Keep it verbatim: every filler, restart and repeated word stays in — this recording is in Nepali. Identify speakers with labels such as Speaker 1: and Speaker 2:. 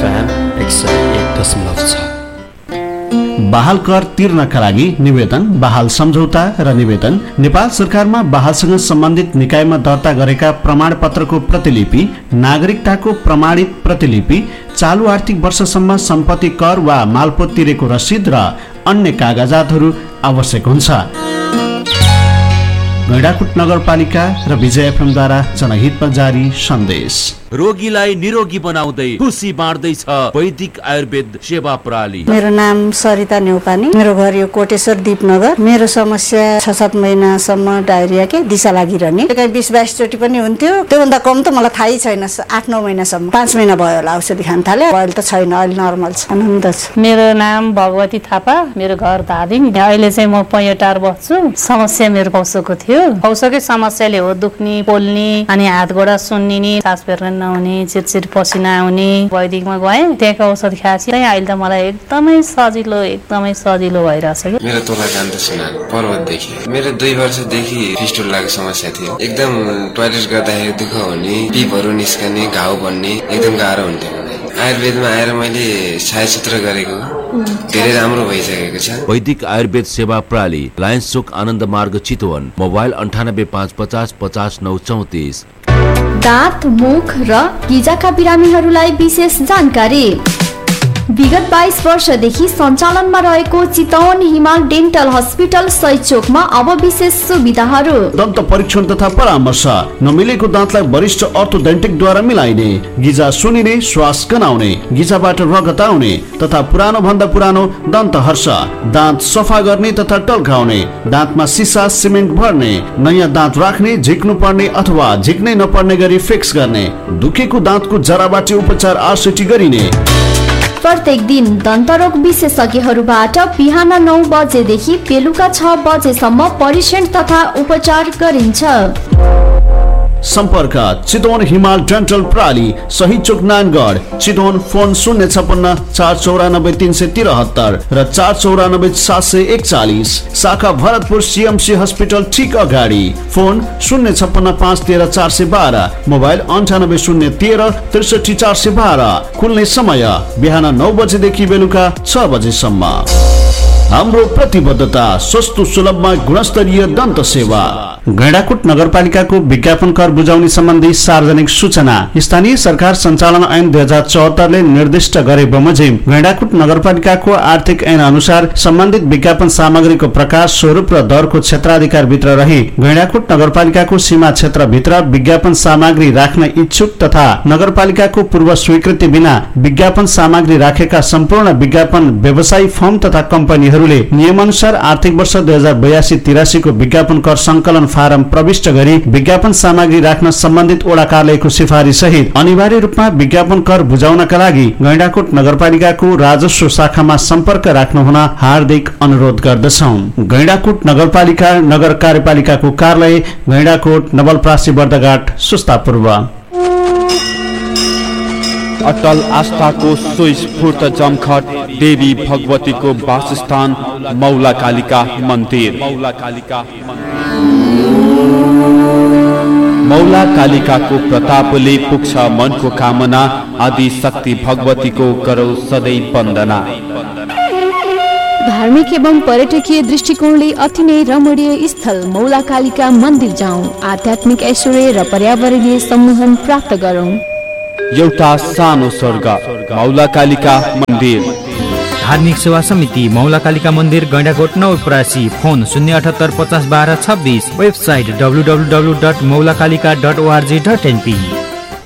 Speaker 1: एफएम एक सय एक दशमलव छ।
Speaker 2: बहाल कर तिर्नका लागि निवेदन, बहाल सम्झौता र निवेदन। नेपाल सरकारमा बहालसँग सम्बन्धित निकायमा दर्ता गरेका प्रमाणपत्रको प्रतिलिपि, नागरिकताको प्रमाणित प्रतिलिपि, चालु आर्थिक वर्षसम्म सम्पत्ति कर वा मालपोत तिरेको रसिद र अन्य कागजातहरू आवश्यक हुन्छ। गैंडाकोट नगरपालिका र विजय एफएमद्वारा जनहितमा जारी सन्देश।
Speaker 3: रोगीलाई निरोगी बनाउँदै खुसी बाँड्दैछ वैदिक आयुर्वेद सेवा प्रणाली।
Speaker 4: मेरो नाम सरिता न्यौपानी, मेरो घर यो कोटेश्वर दीपनगर। मेरो समस्या छ सात महिनासम्म डायरिया के दिशा लागिरहने, कहीँ बिस बाइस चोटि पनि हुन्थ्यो। त्योभन्दा कम त मलाई थाहै छैन। आठ नौ महिनासम्म, पाँच महिना भयो होला औषधि खान थाले। अहिले त छैन, अहिले नर्मल छ, आनन्द छ।
Speaker 5: मेरो नाम भगवती थापा, मेरो घर धादिङ। अहिले चाहिँ म पैँटार बस्छु। समस्या मेरो पौसोको थियो। पौसोकै समस्याले हो दुख्ने, पोल्ने, अनि हात गोडा सुन्निने, सास फेर्न नहुने, चिरचिर पसिना आउने। वैदिकमा गएँ, त्यहाँको औषध खाएपछि अहिले त मलाई एकदमै सजिलो एकदमै सजिलो भइरहेछ।
Speaker 6: मेरो तोला कान्त सुनार पर्वतदेखि। मेरो दुई वर्षदेखि फिस्टुलाको समस्या थियो। एकदम टोयलेट गर्दाखेरि दुःख हुने, पिपहरू निस्कने, घाउ बन्ने, एकदम गाह्रो हुन्थ्यो। आयुर्वेदमा आएर मैले छायाचित्र गरेको धेरै राम्रो भइसकेको छ।
Speaker 3: वैदिक आयुर्वेद सेवा प्रणाली, लायन्स चोक, आनन्द मार्ग, चितवन। मोबाइल अन्ठानब्बे पाँच पचास पचास नौ चौतिस।
Speaker 7: दाँत, मुख र गिजाका बिरामीहरूलाई विशेष जानकारी। विगत बाइस वर्षदेखि सञ्चालनमा रहेको चितवन हिमाल डेन्टल हस्पिटल सही चोकमा अब विशेष सुविधाहरू।
Speaker 2: दन्त परीक्षण तथा परामर्श, नमिलेको दाँतलाई वरिष्ठ अर्थोडेन्टिकद्वारा मिलाइने, गिजा सुनिने, श्वास गनाउने, गिजाबाट रगत आउने तथा पुरानो भन्दा पुरानो दन्त हर्ष, दाँत सफा गर्ने तथा टल्काउने, दाँतमा सिसा सिमेन्ट भर्ने, नयाँ दाँत राख्ने, झिक्नु पर्ने अथवा झिक्नै नपर्ने गरी फिक्स गर्ने, दुखेको दाँतको जराबाट उपचार आरसिटी गरिने।
Speaker 7: प्रत्येक दिन दन्तरोग विशेषज्ञहरूबाट बिहान नौ बजेदेखि बेलुका छ बजेसम्म परीक्षण तथा उपचार गरिन्छ।
Speaker 2: सम्पर्क चितवन हिमाल डेन्टल प्रणाली, सही चोक, नानगढ, चितवन। फोन शून्य छप्पन्न चार चौरानब्बे तीन सय तिरहत्तर र चार चौरानब्बे सात सय एकचालिस। शाखा भरतपुर सीएमसी हस्पिटल ठीक अगाडि। फोन शून्य छप्पन्न पाँच तेह्र चार सय बाह्र। मोबाइल अन्ठानब्बे शून्य तेह्र त्रिसठी चार सय बाह्र। खुल्ने समय बिहान नौ बजेदेखि बेलुका छ बजेसम्म। हाम्रो प्रतिबद्धता सस्तो सुलभमा गुणस्तरीय दन्त सेवा। गैंडाकोट नगरपालिकाको विज्ञापन कर बुझाउने सम्बन्धी सार्वजनिक सूचना। स्थानीय सरकार सञ्चालन ऐन दुई हजार चौहत्तरले निर्दिष्ट गरे बमोजिम गैंडाकोट नगरपालिकाको आर्थिक ऐन अनुसार सम्बन्धित विज्ञापन सामग्रीको प्रकार, स्वरूप र दरको क्षेत्राधिकार भित्र रही गैंडाकोट नगरपालिकाको सीमा क्षेत्र भित्र विज्ञापन सामग्री राख्न इच्छुक तथा नगरपालिकाको पूर्व स्वीकृति बिना विज्ञापन सामग्री राखेका सम्पूर्ण विज्ञापन व्यवसायी फर्म तथा कम्पनीहरूले नियम अनुसार आर्थिक वर्ष दुई हजार बयासी तिरासी को विज्ञापन कर संकलन फारम प्रविष्ट गरी विज्ञापन सामग्री राख्न सम्बन्धित वडा कार्यालयको सिफारिस सहित अनिवार्य रूपमा विज्ञापन कर बुझाउनका लागि गैंडाकोट नगरपालिकाको राजस्व शाखामा सम्पर्क राख्नु हुन हार्दिक अनुरोध गर्दछौं। गैंडाकोट नगरपालिका नगर कार्यपालिकाको कार्यालय गैंडाकोट, नवलप्रासी, बर्दघाट, सुस्ता पूर्व।
Speaker 8: अटल आस्थाको सुस्फूर्त जमखट देवी भगवतीको वासस्थान मौला कालिका मन्दिर। मौला कालिकाको प्रतापले पुग्छ मनको कामना, आदि शक्ति भगवतीको गरौ सदैव वन्दना।
Speaker 7: धार्मिक एवं पर्यटकीय दृष्टिकोणले अति नै रमणीय स्थल मौला कालिका मन्दिर जाउँ, आध्यात्मिक ऐश्वर्य र पर्यावरणीय सम्मोहन प्राप्त गरौँ।
Speaker 8: एउटा सानो स्वर्ग मौला कालिका मन्दिर।
Speaker 9: धार्मिक सेवा समिति मौला कालिका मन्दिर, गैंडाकोट, नवलपरासी। फोन शून्य अठहत्तर पचास बाह्र छब्बिस। Website W W W dot मौला Kalika dot ORG dot NP.